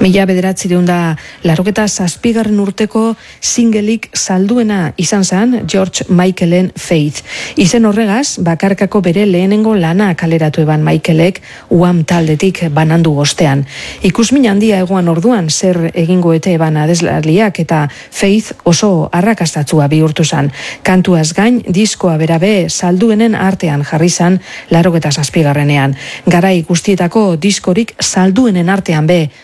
1987 urteko singelik salduena izan zen George Michaelen Faith. Izen horregaz, bakarkako bere lehenengo lana kaleratu eban Michaelek Wham taldetik banandu ostean. Ikusmin handia egoan orduan zer egingo ete eban adeslariak eta Faith oso arrakastatzua bihurtu zen. Kantuaz gain, diskoa berabe salduenen artean jarri zen 87ean. Garai guztietako diskorik salduenen artean be